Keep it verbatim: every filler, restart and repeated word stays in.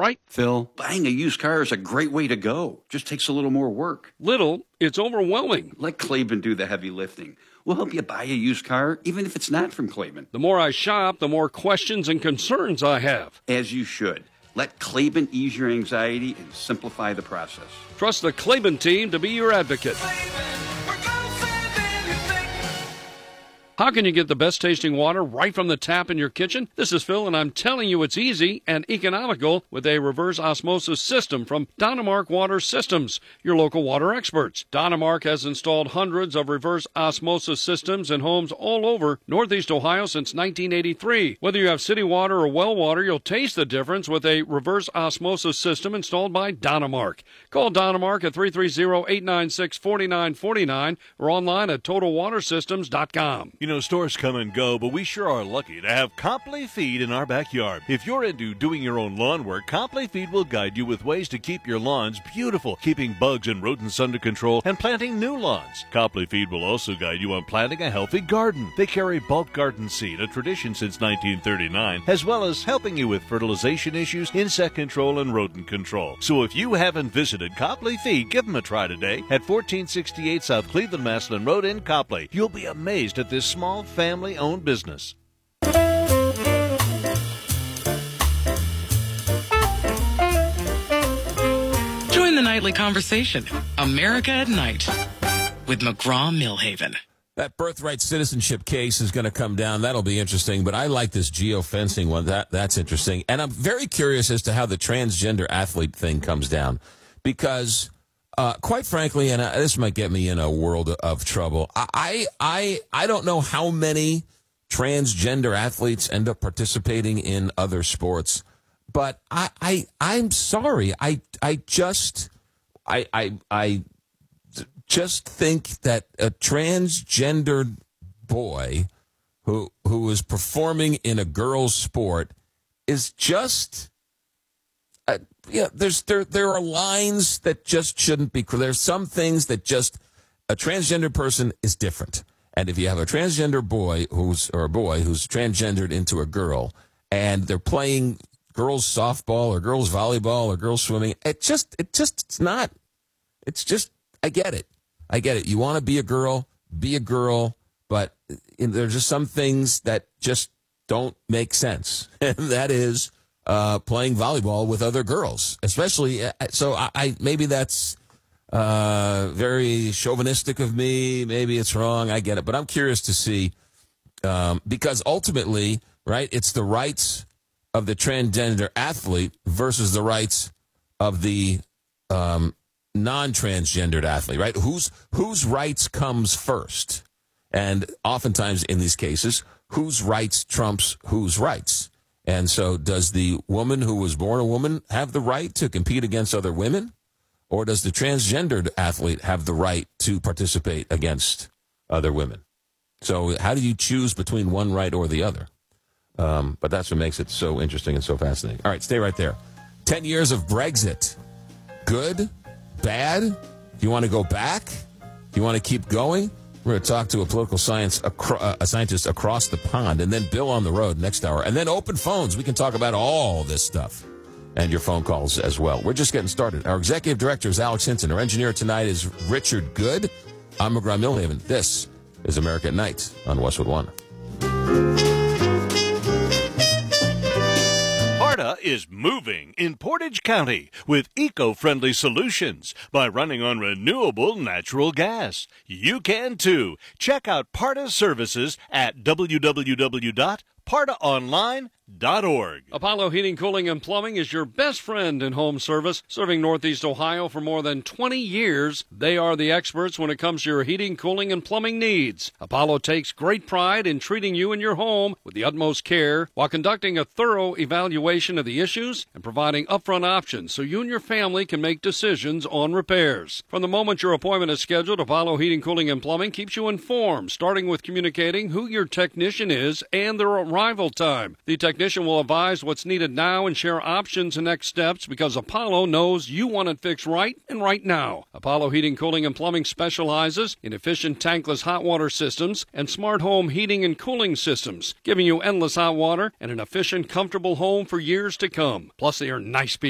right? Phil, buying a used car is a great way to go. Just takes a little more work. Little, it's overwhelming. Let Klaben do the heavy lifting. We'll help you buy a used car, even if it's not from Klaben. The more I shop, the more questions and concerns I have. As you should. Let Klaben ease your anxiety and simplify the process. Trust the Klaben team to be your advocate. How can you get the best tasting water right from the tap in your kitchen? This is Phil, and I'm telling you it's easy and economical with a reverse osmosis system from Dynamark Water Systems, your local water experts. Dynamark has installed hundreds of reverse osmosis systems in homes all over Northeast Ohio since nineteen eighty-three. Whether you have city water or well water, you'll taste the difference with a reverse osmosis system installed by Dynamark. Call Dynamark at three three zero, eight nine six, four nine four nine or online at total water systems dot com. You know, stores come and go, but we sure are lucky to have Copley Feed in our backyard. If you're into doing your own lawn work, Copley Feed will guide you with ways to keep your lawns beautiful, keeping bugs and rodents under control, and planting new lawns. Copley Feed will also guide you on planting a healthy garden. They carry bulk garden seed, a tradition since nineteen thirty-nine, as well as helping you with fertilization issues, insect control, and rodent control. So if you haven't visited Copley Feed, give them a try today at fourteen sixty-eight South Cleveland Maslin Road in Copley. You'll be amazed at this small family-owned business. Join the nightly conversation, America at Night, with McGraw-Millhaven. That birthright citizenship case is going to come down. That'll be interesting, but I like this geofencing one. That That's interesting. And I'm very curious as to how the transgender athlete thing comes down, because Uh, quite frankly, and uh, this might get me in a world of trouble, I, I, I don't know how many transgender athletes end up participating in other sports, but I, I, I'm sorry. I, I just, I, I, I just think that a transgendered boy who, who is performing in a girl's sport is just, Uh, yeah, there's there there are lines that just shouldn't be. There's some things that just a transgender person is different, and if you have a transgender boy who's or a boy who's transgendered into a girl, and they're playing girls softball or girls volleyball or girls swimming, it just it just it's not. It's just I get it, I get it. You want to be a girl, be a girl, but there's just some things that just don't make sense, and that is. Uh, playing volleyball with other girls, especially. Uh, so I, I maybe that's uh, very chauvinistic of me. Maybe it's wrong. I get it, but I'm curious to see um, because ultimately, right? It's the rights of the transgender athlete versus the rights of the um, non-transgendered athlete, right? Whose whose rights comes first, and oftentimes in these cases, whose rights trumps whose rights. And so does the woman who was born a woman have the right to compete against other women? Or does the transgendered athlete have the right to participate against other women? So how do you choose between one right or the other? Um, but that's what makes it so interesting and so fascinating. All right, stay right there. Ten years of Brexit. Good? Bad? Do you want to go back? Do you want to keep going? We're going to talk to a political science acro- uh, a scientist across the pond, and then Bill on the road next hour, and then open phones. We can talk about all this stuff and your phone calls as well. We're just getting started. Our executive director is Alex Hinton. Our engineer tonight is Richard Good. I'm McGraw-Millhaven. This is America at Night on Westwood One. Sparta is moving in Portage County with eco-friendly solutions by running on renewable natural gas. You can too. Check out Parta's services at w w w dot parta online dot org. Apollo Heating, Cooling, and Plumbing is your best friend in home service, serving Northeast Ohio for more than twenty years. They are the experts when it comes to your heating, cooling, and plumbing needs. Apollo takes great pride in treating you and your home with the utmost care while conducting a thorough evaluation of the issues and providing upfront options so you and your family can make decisions on repairs. From the moment your appointment is scheduled, Apollo Heating, Cooling, and Plumbing keeps you informed, starting with communicating who your technician is and their arrival time. The technician will advise what's needed now and share options and next steps because Apollo knows you want it fixed right and right now. Apollo Heating, Cooling, and Plumbing specializes in efficient tankless hot water systems and smart home heating and cooling systems, giving you endless hot water and an efficient, comfortable home for years to come. Plus, they are nice people.